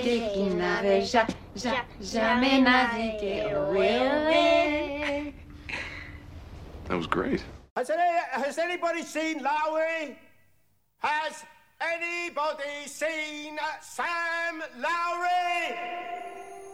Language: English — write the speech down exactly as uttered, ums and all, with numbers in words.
naviguer, qui n'avait ja, ja, jamais navigué. Oh, oui, oh, oui. That was great. Has, any, has anybody seen Lowry? Has anybody seen Sam Lowry?